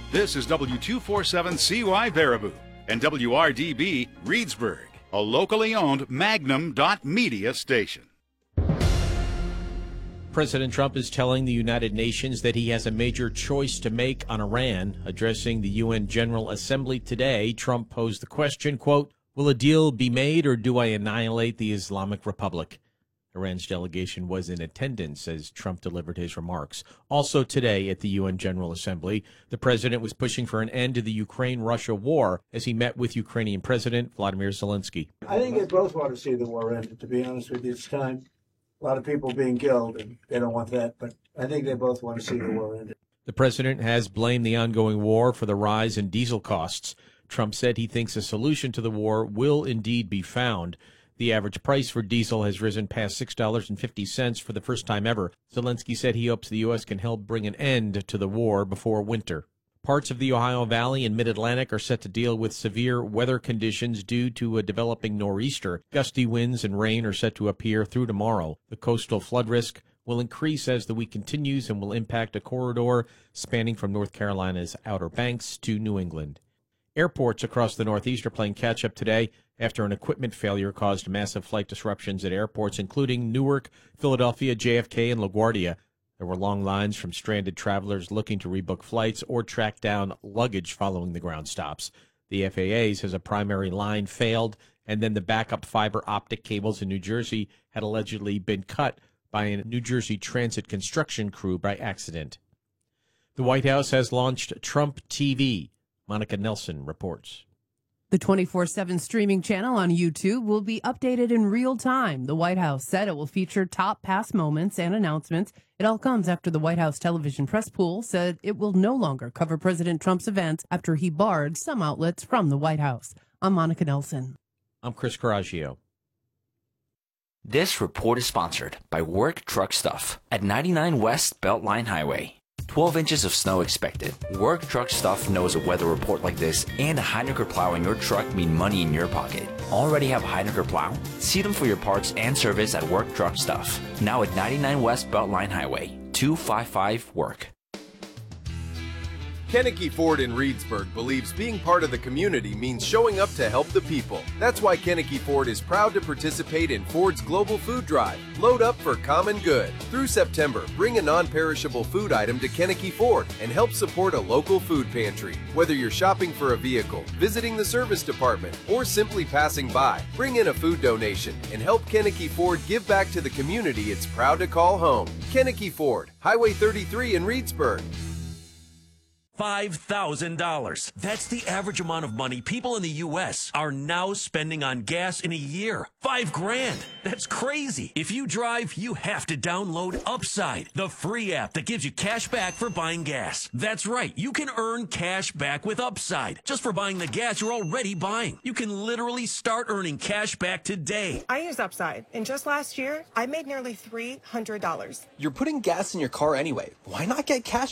This is W247CY Baraboo and WRDB Reedsburg, a locally owned Magnum.media station. President Trump is telling the United Nations that he has a major choice to make on Iran. Addressing the UN General Assembly today, Trump posed the question, quote, "Will a deal be made or do I annihilate the Islamic Republic?" Iran's delegation was in attendance as Trump delivered his remarks. Also today at the UN General Assembly, the president was pushing for an end to the Ukraine-Russia war as he met with Ukrainian President Vladimir Zelensky. I think they both want to see the war ended, to be honest with you. It's time. A lot of people being killed, and they don't want that, but I think they both want to see the war ended. The president has blamed the ongoing war for the rise in diesel costs. Trump said he thinks a solution to the war will indeed be found. The average price for diesel has risen past $6.50 for the first time ever. Zelensky said he hopes the U.S. can help bring an end to the war before winter. Parts of the Ohio Valley and Mid-Atlantic are set to deal with severe weather conditions due to a developing nor'easter. Gusty winds and rain are set to appear through tomorrow. The coastal flood risk will increase as the week continues and will impact a corridor spanning from North Carolina's Outer Banks to New England. Airports across the Northeast are playing catch-up today after an equipment failure caused massive flight disruptions at airports, including Newark, Philadelphia, JFK, and LaGuardia. There were long lines from stranded travelers looking to rebook flights or track down luggage following the ground stops. The FAA says a primary line failed, and then the backup fiber optic cables in New Jersey had allegedly been cut by a New Jersey Transit construction crew by accident. The White House has launched Trump TV. Monica Nelson reports. The 24/7 streaming channel on YouTube will be updated in real time. The White House said it will feature top past moments and announcements. It all comes after the White House television press pool said it will no longer cover President Trump's events after he barred some outlets from the White House. I'm Monica Nelson. I'm Chris Coraggio. This report is sponsored by Work Truck Stuff at 99 West Beltline Highway. 12 inches of snow expected. Work Truck Stuff knows a weather report like this and a Heineken plow in your truck mean money in your pocket. Already have a Heineken plow? See them for your parts and service at Work Truck Stuff. Now at 99 West Beltline Highway, 255 Work. Kennecke Ford in Reedsburg believes being part of the community means showing up to help the people. That's why Kennecke Ford is proud to participate in Ford's Global Food Drive. Load up for common good. Through September, bring a non-perishable food item to Kennecke Ford and help support a local food pantry. Whether you're shopping for a vehicle, visiting the service department, or simply passing by, bring in a food donation and help Kennecke Ford give back to the community it's proud to call home. Kennecke Ford, Highway 33 in Reedsburg. $5,000. That's the average amount of money people in the U.S. are now spending on gas in a year. $5,000. That's crazy. If you drive, you have to download Upside, the free app that gives you cash back for buying gas. That's right. You can earn cash back with Upside just for buying the gas you're already buying. You can literally start earning cash back today. I use Upside, and just last year, I made nearly $300. You're putting gas in your car anyway. Why not get cash